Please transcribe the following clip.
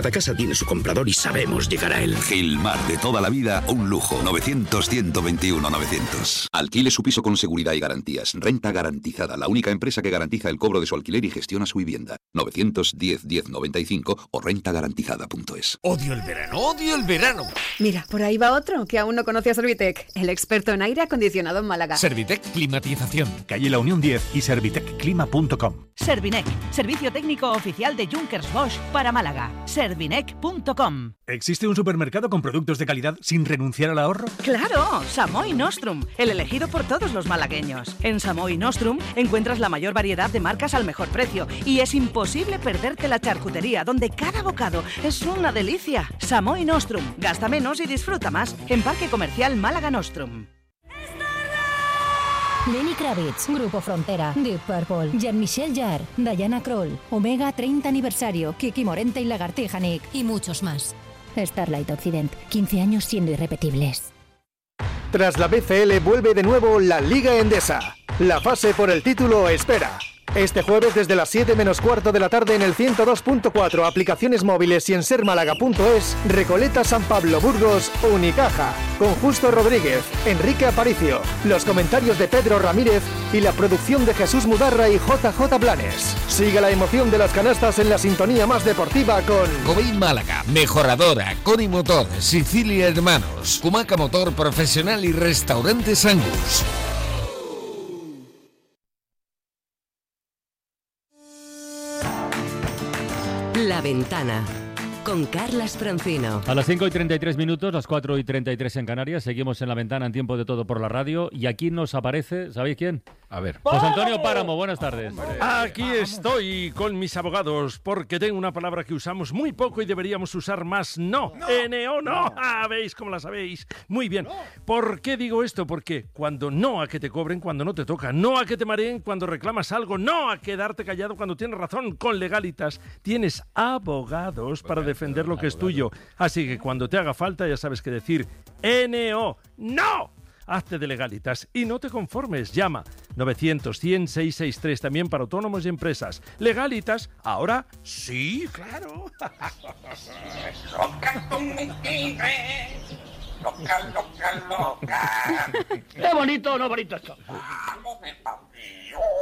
La casa tiene su comprador y sabemos llegar a él. Gilmar, de toda la vida, un lujo. 900-121-900. Alquile su piso con seguridad y garantías. Renta garantizada, la única empresa que garantiza el cobro de su alquiler y gestiona su vivienda. 910-1095 o rentagarantizada.es. Odio el verano, odio el verano. Mira, por ahí va otro que aún no conoce a Servitec, el experto en aire acondicionado en Málaga. Servitec Climatización, calle La Unión 10 y servitecklima.com. Servinec, servicio técnico oficial de Junkers Bosch para Málaga. Servinec.com. ¿Existe un supermercado con productos de calidad sin renunciar al ahorro? ¡Claro! Samoy Nostrum, el elegido por todos los malagueños. En Samoy Nostrum encuentras la mayor variedad de marcas al mejor precio y es imposible perderte la charcutería, donde cada bocado es una delicia. Samoy Nostrum, gasta menos y disfruta más. En Parque Comercial Málaga Nostrum. Lenny Kravitz, Grupo Frontera, Deep Purple, Jean-Michel Jarre, Diana Krall, Omega 30 aniversario, Kiki Morente y Lagartija Nick y muchos más. Starlight Occident, 15 años siendo irrepetibles. Tras la BCL vuelve de nuevo la Liga Endesa. La fase por el título espera. Este jueves desde las 7 menos cuarto de la tarde en el 102.4, aplicaciones móviles y en sermálaga.es, Recoleta, San Pablo, Burgos, Unicaja, con Justo Rodríguez, Enrique Aparicio, los comentarios de Pedro Ramírez y la producción de Jesús Mudarra y JJ Blanes. Sigue la emoción de las canastas en la sintonía más deportiva con Cobain Málaga, Mejoradora, Coni Motor, Sicilia Hermanos, Cumaca Motor Profesional y Restaurantes Angus. La Ventana, con Carlas Francino. A las 5:33, las 4:33 en Canarias, seguimos en La Ventana en Tiempo de Todo por la radio y aquí nos aparece, ¿sabéis quién? A ver. José Antonio Páramo, buenas tardes. Aquí estoy con mis abogados porque tengo una palabra que usamos muy poco y deberíamos usar más. No. N-O, no. Ah, ¿veis cómo la sabéis? Muy bien. ¿Por qué digo esto? Porque cuando no a que te cobren cuando no te toca, no a que te mareen cuando reclamas algo, no a quedarte callado cuando tienes razón. Con Legalitas tienes abogados para defender lo que es tuyo. Así que cuando te haga falta ya sabes qué decir. N-O, no. Hazte de Legalitas y no te conformes. Llama 900-100-663 también para autónomos y empresas. Legalitas, ahora sí, claro. ¿Es bonito o no bonito esto?